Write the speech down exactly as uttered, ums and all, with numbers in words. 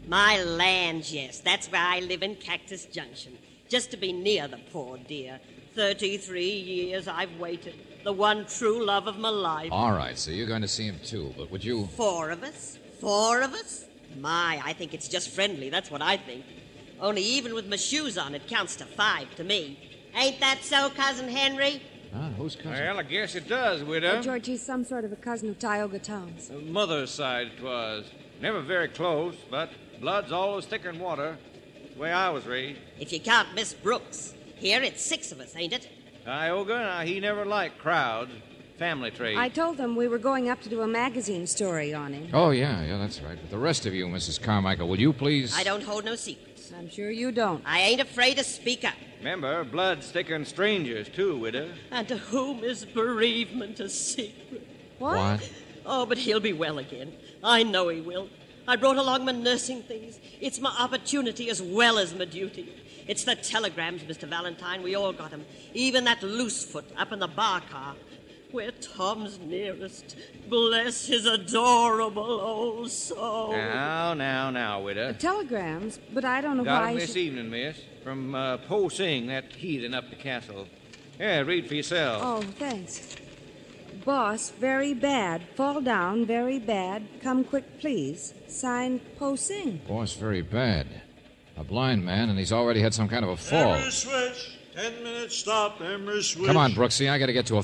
My land, yes. That's where I live in Cactus Junction. Just to be near the poor dear. Thirty-three years I've waited. The one true love of my life. All right, so you're going to see him, too. But would you... Four of us? Four of us? My, I think it's just friendly. That's what I think. Only even with my shoes on, it counts to five to me. Ain't that so, Cousin Henry? Huh? Who's cousin? Well, I guess it does, widow. Oh, George, he's some sort of a cousin of Tioga Tom's. Mother's side 'twas. Never very close, but blood's always thicker than water. The way I was raised. If you count Miss Brooks. Here it's six of us, ain't it? Tioga, now, he never liked crowds. Family trait. I told them we were going up to do a magazine story on him. Oh, yeah, yeah, that's right. But the rest of you, Missus Carmichael, will you please... I don't hold no secrets. I'm sure you don't. I ain't afraid to speak up. Remember, blood's thicker than strangers, too, widow. And to whom is bereavement a secret? What? What? Oh, but he'll be well again. I know he will. I brought along my nursing things. It's my opportunity as well as my duty. It's the telegrams, Mister Valentine. We all got 'em. Even that loosefoot up in the bar car. We're Tom's nearest. Bless his adorable old soul. Now, now, now, widow. Telegrams, but I don't know Got why. 'em I this should... evening, miss. From uh, Po Sing, that heathen up the castle. Yeah, read for yourself. Oh, thanks. Boss, very bad. Fall down, very bad. Come quick, please. Signed, Po Sing. Boss, very bad. A blind man, and he's already had some kind of a fall. Emery switch. Ten minutes stop, Emery switch. Come on, Brooksy, I got to get to a